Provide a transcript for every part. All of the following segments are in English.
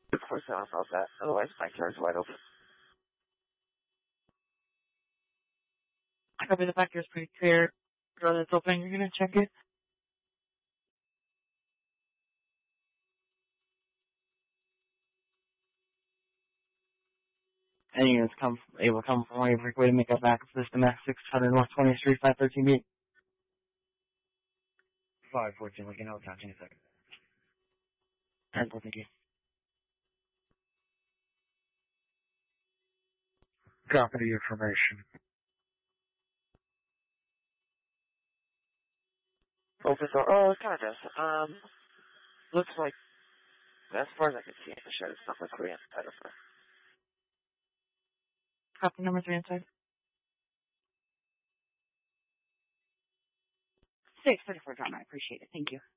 Of course, I don't know that. Otherwise, my car's wide open. I copy the back door's pretty clear. Door that's open, you're gonna check it. Any units able to come from Wave Freeway to make a backup system at 600 North 20th Street, 513B. 514, we can help touch in a second. And thank you. Copy the information. Open door. Oh, it kind of does. Looks like, as far as I can see in the shed, it's number 3 inside of her. Copy number 3 inside. 634 Drama, I appreciate it. Thank you.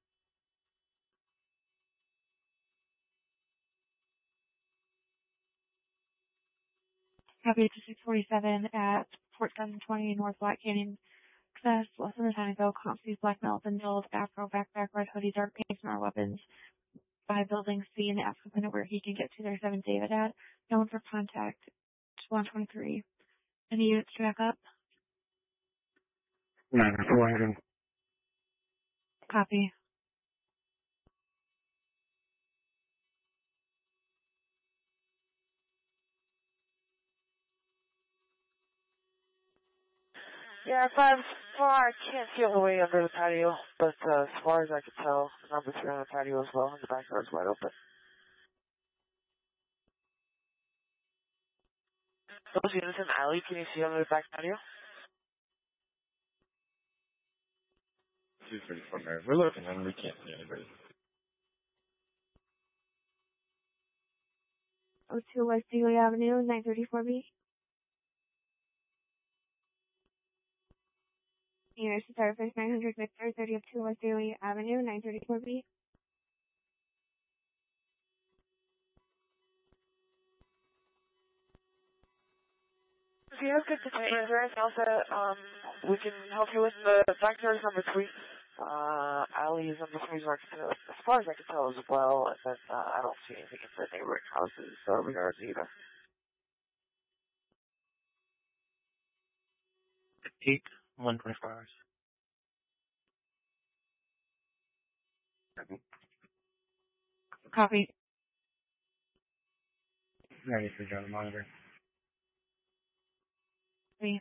Copy to 647 at 4720 North Black Canyon. Access less than a time ago. Comp sees black males and build afro backpack, red hoodie, dark pants, and our weapons. By building C and ask him where he can get to their 7 David at. No one for contact. 123. Any units to back up? 9-4. Copy. Yeah, 5 far, I can't see all the way under the patio, but as far as I can tell, number 3 on the patio as well, and the back door is wide open. Those units in the alley, can you see under the back patio? 234 Mary. We're looking and we can't see anybody. 02 West Dealey Avenue, 934B. Units to Starfish 900 Victor, 30 of 2 West Dealey Avenue, 934B. If you have good detainment, is there anything else that we can help you with? The back door is number 3. Alley is number 3 as far as I can tell as well, and then I don't see anything in the neighboring houses or regards either. 124 hours. Copy. Ready for John Monitor. 3.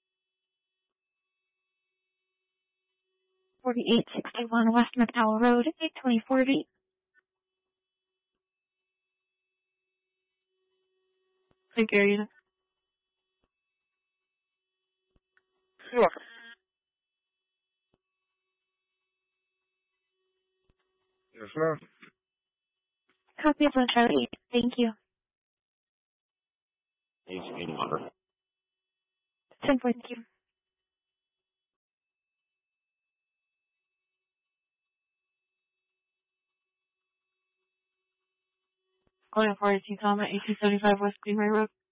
4861 West McDowell Road, 824B. Thank you, Arena. You're welcome. Yes, ma'am. Copy of Charlie. Thank you. 10 4, thank you. Calling 418 Comma, 1875 West Greenway Road.